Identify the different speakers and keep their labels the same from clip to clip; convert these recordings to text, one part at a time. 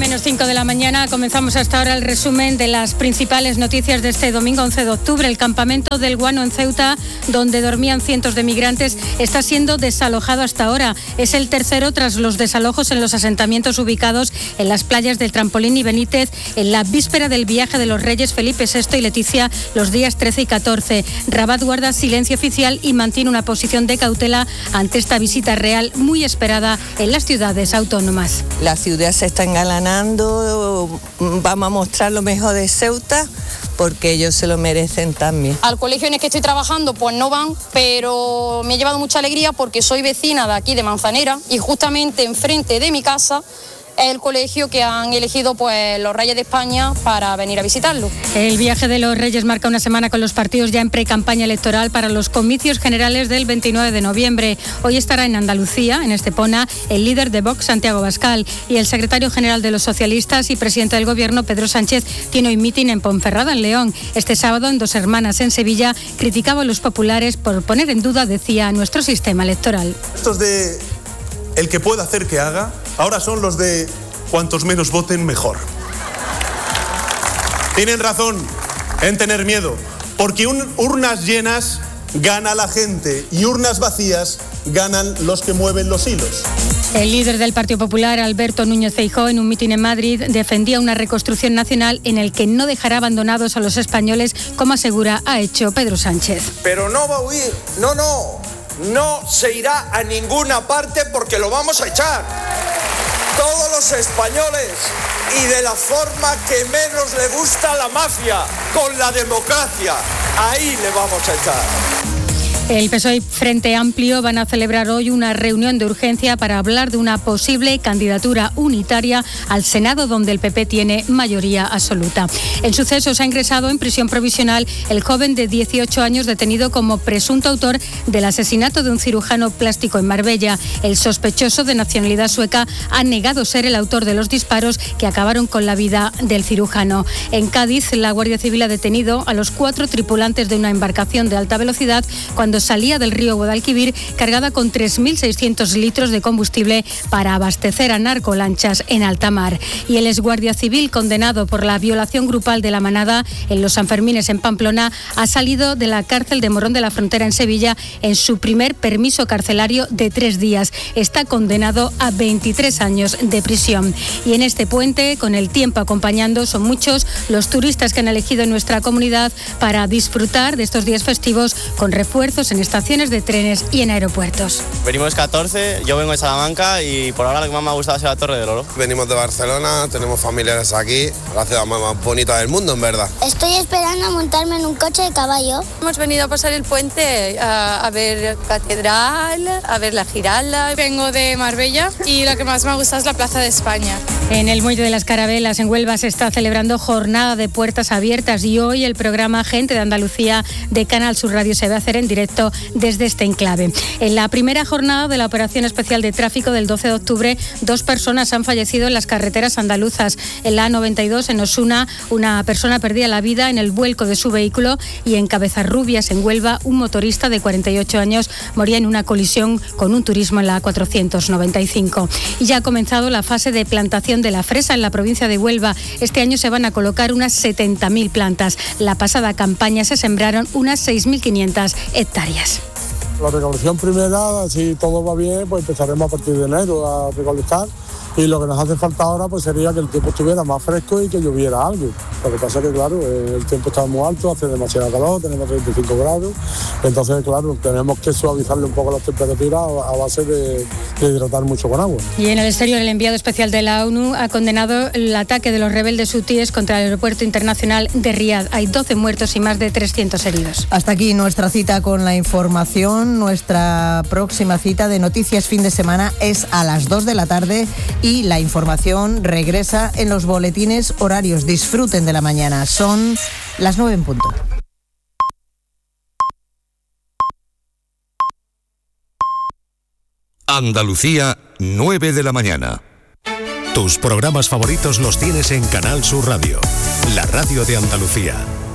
Speaker 1: 9:05 de la mañana. Comenzamos hasta ahora el resumen de las principales noticias de este domingo 11 de octubre. El campamento del Guano en Ceuta, donde dormían cientos de migrantes, está siendo desalojado hasta ahora. Es el tercero tras los desalojos en los asentamientos ubicados en las playas del Trampolín y Benítez en la víspera del viaje de los reyes Felipe VI y Leticia los días 13 y 14. Rabat guarda silencio oficial y mantiene una posición de cautela ante esta visita real muy esperada en las ciudades autónomas.
Speaker 2: La ciudad se está engalanando, vamos a mostrar lo mejor de Ceuta porque ellos se lo merecen también.
Speaker 3: Al colegio en el que estoy trabajando pues no van, pero me ha llevado mucha alegría porque soy vecina de aquí de Manzanera y justamente enfrente de mi casa es el colegio que han elegido pues los Reyes de España para venir a visitarlo.
Speaker 1: El viaje de los Reyes marca una semana con los partidos ya en pre-campaña electoral para los comicios generales del 29 de noviembre. Hoy estará en Andalucía, en Estepona, el líder de Vox, Santiago Abascal, y el secretario general de los socialistas y presidente del Gobierno, Pedro Sánchez, tiene hoy mitin en Ponferrada, en León. Este sábado, en Dos Hermanas, en Sevilla, criticaba a los populares por poner en duda, decía, nuestro sistema electoral.
Speaker 4: Estos de el que pueda hacer que haga, ahora son los de cuantos menos voten mejor. Tienen razón en tener miedo, porque urnas llenas gana la gente y urnas vacías ganan los que mueven los hilos.
Speaker 1: El líder del Partido Popular, Alberto Núñez Feijóo, en un mitin en Madrid, defendía una reconstrucción nacional en el que no dejará abandonados a los españoles, como asegura ha hecho Pedro Sánchez.
Speaker 5: Pero no va a huir, no se irá a ninguna parte porque lo vamos a echar. Todos los españoles y de la forma que menos le gusta a la mafia, con la democracia. Ahí le vamos a echar.
Speaker 1: El PSOE y Frente Amplio van a celebrar hoy una reunión de urgencia para hablar de una posible candidatura unitaria al Senado, donde el PP tiene mayoría absoluta. En sucesos ha ingresado en prisión provisional el joven de 18 años detenido como presunto autor del asesinato de un cirujano plástico en Marbella. El sospechoso, de nacionalidad sueca, ha negado ser el autor de los disparos que acabaron con la vida del cirujano. En Cádiz, la Guardia Civil ha detenido a los 4 tripulantes de una embarcación de alta velocidad cuando salía del río Guadalquivir cargada con 3.600 litros de combustible para abastecer a narcolanchas en alta mar. Y el exguardia civil, condenado por la violación grupal de la manada en los Sanfermines en Pamplona, ha salido de la cárcel de Morón de la Frontera en Sevilla en su primer permiso carcelario de 3 días. Está condenado a 23 años de prisión. Y en este puente, con el tiempo acompañando, son muchos los turistas que han elegido nuestra comunidad para disfrutar de estos días festivos con refuerzos en estaciones de trenes y en aeropuertos.
Speaker 6: Venimos 14, yo vengo de Salamanca y por ahora lo que más me ha gustado es la Torre del Oro.
Speaker 7: Venimos de Barcelona, tenemos familiares aquí, la ciudad más bonita del mundo, en verdad.
Speaker 8: Estoy esperando a montarme en un coche de caballo.
Speaker 9: Hemos venido a pasar el puente a ver catedral, a ver la Giralda. Vengo de Marbella y lo que más me gusta es la Plaza de España.
Speaker 1: En el Muelle de las Carabelas, en Huelva, se está celebrando jornada de puertas abiertas y hoy el programa Gente de Andalucía de Canal Sur Radio se va a hacer en directo desde este enclave. En la primera jornada de la operación especial de tráfico del 12 de octubre, 2 personas han fallecido en las carreteras andaluzas. En la A92, en Osuna, una persona perdía la vida en el vuelco de su vehículo, y en Cabezarrubias, en Huelva, un motorista de 48 años moría en una colisión con un turismo en la A495. Y ya ha comenzado la fase de plantación de la fresa en la provincia de Huelva. Este año se van a colocar unas 70.000 plantas. La pasada campaña se sembraron unas 6.500 hectáreas.
Speaker 10: La recolección primera, si todo va bien, pues empezaremos a partir de enero a recolectar. Y lo que nos hace falta ahora pues sería que el tiempo estuviera más fresco y que lloviera algo. Lo que pasa es que, claro, el tiempo está muy alto, hace demasiado calor, tenemos 35 grados. Entonces, claro, tenemos que suavizarle un poco las temperaturas a base de hidratar mucho con agua.
Speaker 1: Y en el exterior, el enviado especial de la ONU ha condenado el ataque de los rebeldes hutíes contra el aeropuerto internacional de Riad. Hay 12 muertos y más de 300 heridos.
Speaker 11: Hasta aquí nuestra cita con la información. Nuestra próxima cita de Noticias Fin de Semana es a las 2 de la tarde y la información regresa en los boletines horarios. Disfruten de la mañana. Son las 9 en punto.
Speaker 12: Andalucía, 9 de la mañana. Tus programas favoritos los tienes en Canal Sur Radio, la radio de Andalucía.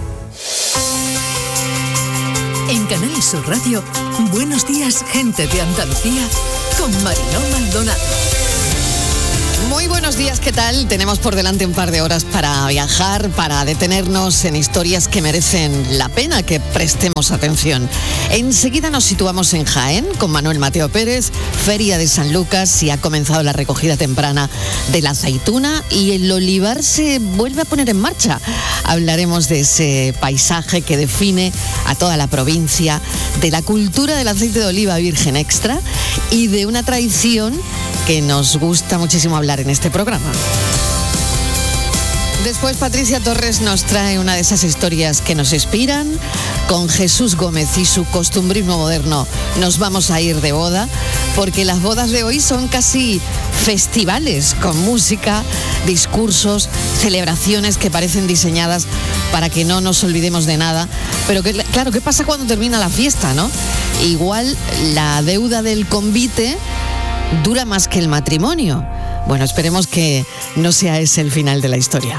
Speaker 13: En Canal Sur Radio, Buenos días, gente de Andalucía, con Mariló Maldonado.
Speaker 14: Muy buenos días, ¿qué tal? Tenemos por delante un par de horas para viajar, para detenernos en historias que merecen la pena que prestemos atención. Enseguida nos situamos en Jaén con Manuel Mateo Pérez, Feria de San Lucas, y ha comenzado la recogida temprana de la aceituna y el olivar se vuelve a poner en marcha. Hablaremos de ese paisaje que define a toda la provincia, de la cultura del aceite de oliva virgen extra y de una tradición que nos gusta muchísimo hablar en este programa. Después Patricia Torres nos trae una de esas historias que nos inspiran. Con Jesús Gómez y su costumbrismo moderno nos vamos a ir de boda, porque las bodas de hoy son casi festivales, con música, discursos, celebraciones que parecen diseñadas para que no nos olvidemos de nada. Pero claro, ¿qué pasa cuando termina la fiesta, no? Igual la deuda del convite dura más que el matrimonio. Bueno, esperemos que no sea ese el final de la historia.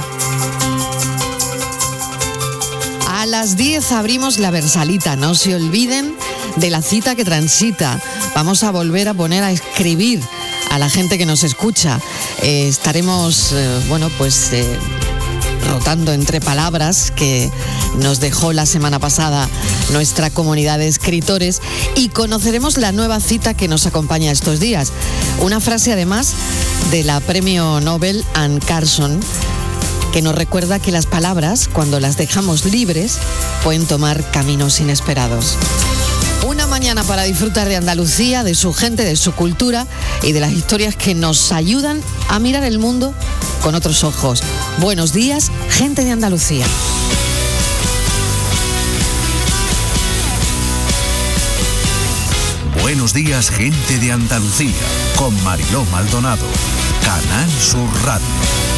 Speaker 14: A las 10 abrimos la Versalita. No se olviden de la cita que transita. Vamos a volver a poner a escribir a la gente que nos escucha. Estaremos, rotando entre palabras que nos dejó la semana pasada nuestra comunidad de escritores, y conoceremos la nueva cita que nos acompaña estos días. Una frase además de la premio Nobel Anne Carson, que nos recuerda que las palabras, cuando las dejamos libres, pueden tomar caminos inesperados. Una mañana para disfrutar de Andalucía, de su gente, de su cultura y de las historias que nos ayudan a mirar el mundo con otros ojos. Buenos días, gente de Andalucía.
Speaker 12: Buenos días, gente de Andalucía, con Mariló Maldonado. Canal Sur Radio.